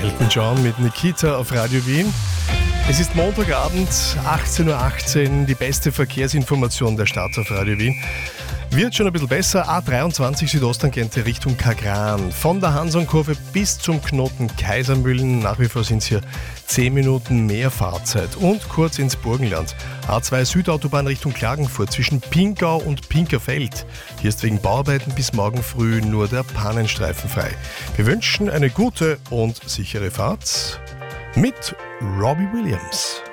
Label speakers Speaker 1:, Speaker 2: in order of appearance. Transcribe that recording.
Speaker 1: Elton John mit Nikita auf Radio Wien. Es ist Montagabend, 18.18 Uhr, die beste Verkehrsinformation der Stadt auf Radio Wien. Wird schon ein bisschen besser. A23 Südosttangente Richtung Kagran. Von der Hansonkurve bis zum Knoten Kaisermühlen. Nach wie vor sind es hier 10 Minuten mehr Fahrzeit. Und kurz ins Burgenland. A2 Südautobahn Richtung Klagenfurt zwischen Pingau und Pinkerfeld. Hier ist wegen Bauarbeiten bis morgen früh nur der Pannenstreifen frei. Wir wünschen eine gute und sichere Fahrt mit Robbie Williams.